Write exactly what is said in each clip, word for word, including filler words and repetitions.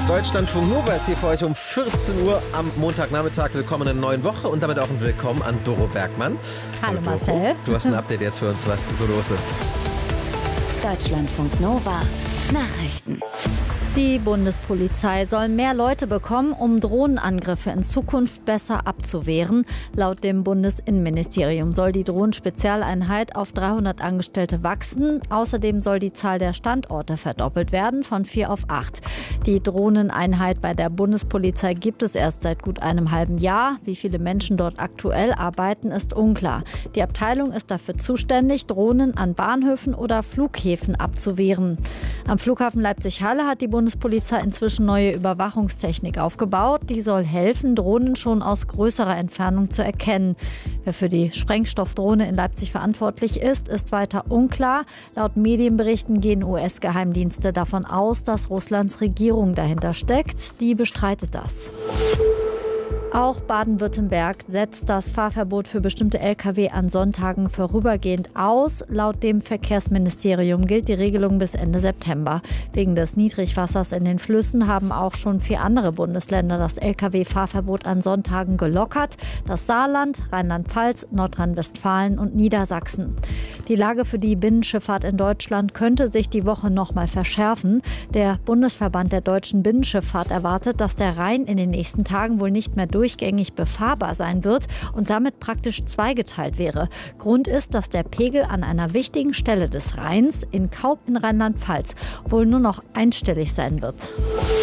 Deutschlandfunk Nova ist hier für euch um vierzehn Uhr am Montagnachmittag. Willkommen in einer neuen Woche und damit auch ein Willkommen an Doro Bergmann. Hallo, Hallo Marcel. Du hast ein Update jetzt für uns, was so los ist. Deutschlandfunk Nova Nachrichten. Die Bundespolizei soll mehr Leute bekommen, um Drohnenangriffe in Zukunft besser abzuwehren. Laut dem Bundesinnenministerium soll die Drohnenspezialeinheit auf dreihundert Angestellte wachsen. Außerdem soll die Zahl der Standorte verdoppelt werden, von vier auf acht. Die Drohneneinheit bei der Bundespolizei gibt es erst seit gut einem halben Jahr. Wie viele Menschen dort aktuell arbeiten, ist unklar. Die Abteilung ist dafür zuständig, Drohnen an Bahnhöfen oder Flughäfen abzuwehren. Am Flughafen Leipzig-Halle hat die Bundespolizei inzwischen neue Überwachungstechnik aufgebaut. Die soll helfen, Drohnen schon aus größerer Entfernung zu erkennen. Wer für die Sprengstoffdrohne in Leipzig verantwortlich ist, ist weiter unklar. Laut Medienberichten gehen U S-Geheimdienste davon aus, dass Russlands Regierung dahinter steckt. Die bestreitet das. Auch Baden-Württemberg setzt das Fahrverbot für bestimmte L K W an Sonntagen vorübergehend aus. Laut dem Verkehrsministerium gilt die Regelung bis Ende September. Wegen des Niedrigwassers in den Flüssen haben auch schon vier andere Bundesländer das L K W-Fahrverbot an Sonntagen gelockert. Das Saarland, Rheinland-Pfalz, Nordrhein-Westfalen und Niedersachsen. Die Lage für die Binnenschifffahrt in Deutschland könnte sich die Woche noch mal verschärfen. Der Bundesverband der deutschen Binnenschifffahrt erwartet, dass der Rhein in den nächsten Tagen wohl nicht mehr durch durchgängig befahrbar sein wird und damit praktisch zweigeteilt wäre. Grund ist, dass der Pegel an einer wichtigen Stelle des Rheins, in Kaub in Rheinland-Pfalz, wohl nur noch einstellig sein wird.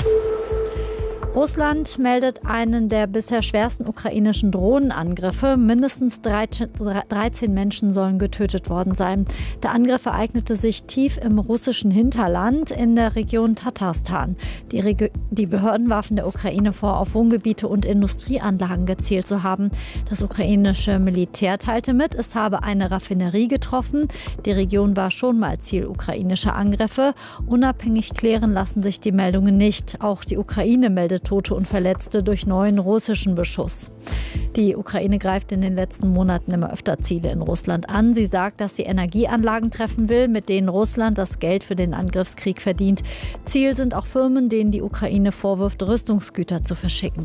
Russland meldet einen der bisher schwersten ukrainischen Drohnenangriffe. Mindestens dreizehn Menschen sollen getötet worden sein. Der Angriff ereignete sich tief im russischen Hinterland in der Region Tatarstan. Die, Reg- die Behörden warfen der Ukraine vor, auf Wohngebiete und Industrieanlagen gezielt zu haben. Das ukrainische Militär teilte mit, es habe eine Raffinerie getroffen. Die Region war schon mal Ziel ukrainischer Angriffe. Unabhängig klären lassen sich die Meldungen nicht. Auch die Ukraine meldet Tote und Verletzte durch neuen russischen Beschuss. Die Ukraine greift in den letzten Monaten immer öfter Ziele in Russland an. Sie sagt, dass sie Energieanlagen treffen will, mit denen Russland das Geld für den Angriffskrieg verdient. Ziel sind auch Firmen, denen die Ukraine vorwirft, Rüstungsgüter zu verschicken.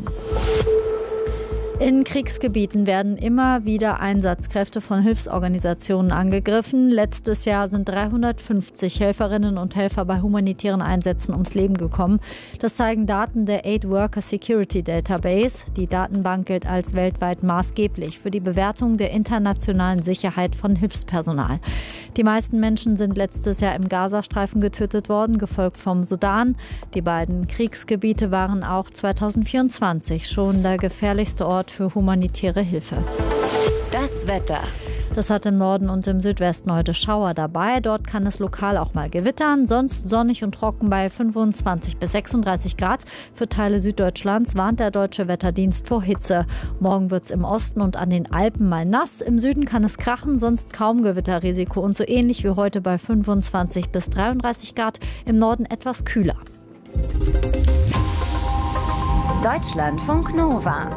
In Kriegsgebieten werden immer wieder Einsatzkräfte von Hilfsorganisationen angegriffen. Letztes Jahr sind dreihundertfünfzig Helferinnen und Helfer bei humanitären Einsätzen ums Leben gekommen. Das zeigen Daten der Aid Worker Security Database. Die Datenbank gilt als weltweit maßgeblich für die Bewertung der internationalen Sicherheit von Hilfspersonal. Die meisten Menschen sind letztes Jahr im Gazastreifen getötet worden, gefolgt vom Sudan. Die beiden Kriegsgebiete waren auch zweitausendvierundzwanzig schon der gefährlichste Ort für humanitäre Hilfe. Das Wetter. Das hat im Norden und im Südwesten heute Schauer dabei. Dort kann es lokal auch mal gewittern. Sonst sonnig und trocken bei fünfundzwanzig bis sechsunddreißig Grad. Für Teile Süddeutschlands warnt der Deutsche Wetterdienst vor Hitze. Morgen wird es im Osten und an den Alpen mal nass. Im Süden kann es krachen, sonst kaum Gewitterrisiko. Und so ähnlich wie heute bei fünfundzwanzig bis dreiunddreißig Grad. Im Norden etwas kühler. Deutschlandfunk Nova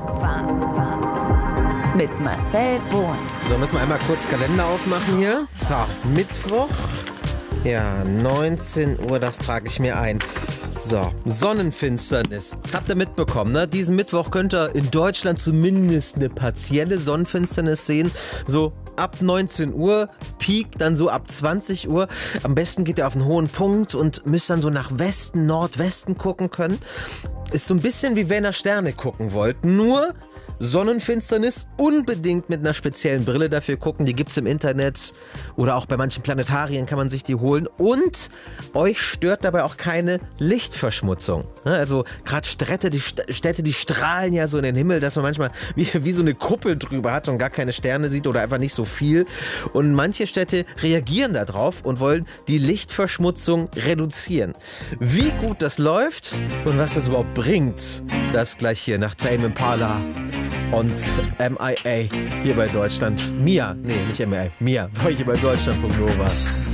mit Marcel Bohn. So, müssen wir einmal kurz Kalender aufmachen hier. Tag Mittwoch. Ja, neunzehn Uhr, das trage ich mir ein. So, Sonnenfinsternis. Habt ihr mitbekommen, ne? Diesen Mittwoch könnt ihr in Deutschland zumindest eine partielle Sonnenfinsternis sehen. So ab neunzehn Uhr, Peak dann so ab zwanzig Uhr. Am besten geht ihr auf einen hohen Punkt und müsst dann so nach Westen, Nordwesten gucken können. Ist so ein bisschen wie wenn ihr Sterne gucken wollt. Nur Sonnenfinsternis unbedingt mit einer speziellen Brille dafür gucken. Die gibt's im Internet oder auch bei manchen Planetarien kann man sich die holen. Und euch stört dabei auch keine Lichtverschmutzung. Also gerade Städte die, Städte, die strahlen ja so in den Himmel, dass man manchmal wie, wie so eine Kuppel drüber hat und gar keine Sterne sieht oder einfach nicht so viel. Und manche Städte reagieren darauf und wollen die Lichtverschmutzung reduzieren. Wie gut das läuft und was das überhaupt bringt, das gleich hier nach Tame Impala und M I A hier bei Deutschland. Mia, nee, nicht M I A, Mia, war hier bei Deutschlandfunk Nova.